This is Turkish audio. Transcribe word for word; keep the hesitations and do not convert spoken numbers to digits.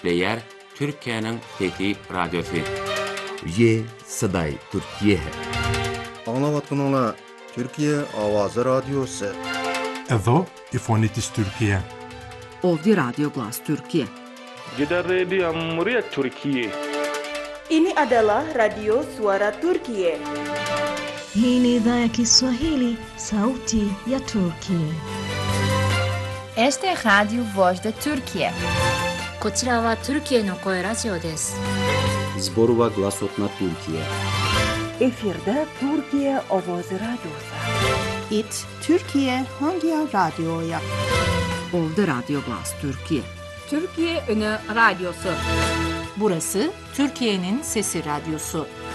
işleyer Türkiye'nin Fethi Radyosu. Ye Saday Türkiye. Anlavatkanlar Türkiye Avazı Radyosu. Edo İfonitis Türkiye. Ovdi Radyo Glas Türkiye. Jeddah Radio Muria Türkiye. Ini adalah Radio Suara Turkiye. Hii ni idhaa ya Kiswahili, sauti ya Turkiye. Este é Rádio Voz da Turquia. こちらはトルキエの声ラジオです。 Zborova Glasotna Türkiye. Efirde Türkiye Ovoz Radyosu. İt Türkiye Hangi Radyo'ya? Ovdi Radyo Glas Türkiye. Türkiye Ünü Radyosu. Burası Türkiye'nin Sesi Radyosu.